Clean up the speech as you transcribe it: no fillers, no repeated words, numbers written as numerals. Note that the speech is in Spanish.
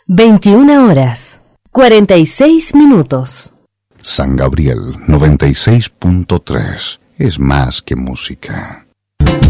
21 horas, 46 minutos. San Gabriel 96.3 es más que música.